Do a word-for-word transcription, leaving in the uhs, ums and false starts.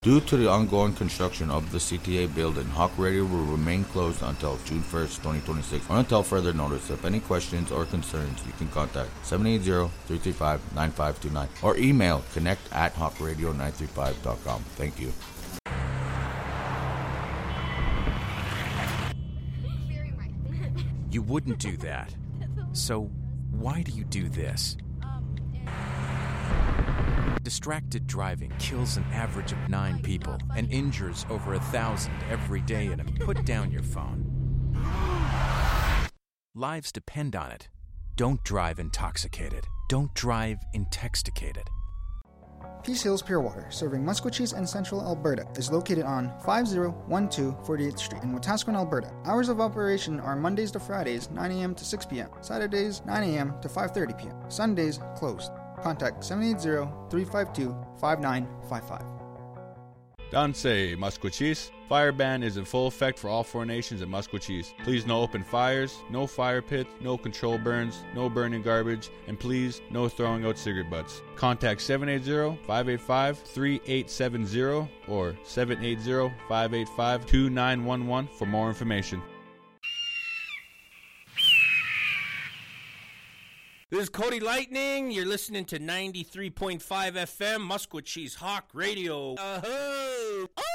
Due to the ongoing construction of the C T A building, Hawk Radio will remain closed until June first, twenty twenty-six, or until further notice. If any questions or concerns, you can contact seven eight zero, three three five, nine five two nine or email connect at hawk radio nine three five dot com. Thank you. You wouldn't do that. So why do you do this? Distracted driving kills an average of nine people and injures over a thousand every day in a put down your phone. Lives depend on it. Don't drive intoxicated. Don't drive intoxicated. Peace Hills Pure Water, serving Musqueam and Central Alberta, is located on five oh one two forty-eighth Street in Wetaskiwin, Alberta. Hours of operation are Mondays to Fridays, nine a.m. to six p.m., Saturdays, nine a.m. to five thirty p.m., Sundays, closed. Contact seven eight zero, three five two, five nine five five. Dansei, Musqueam. Fire ban is in full effect for all four nations at Musqueam. Please no open fires, no fire pits, no control burns, no burning garbage, and please no throwing out cigarette butts. Contact seven eight zero, five eight five, three eight seven zero or seven eight zero, five eight five, two nine one one for more information. This is Cody Lightning. You're listening to ninety-three point five F M, Musqueam Hawk Radio. Uh-huh.